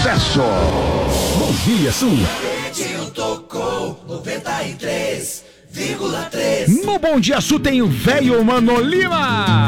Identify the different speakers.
Speaker 1: sucesso.
Speaker 2: Bom dia, Sul.
Speaker 3: Tocou 93,3.
Speaker 1: No Bom Dia Sul tem o velho Mano Lima.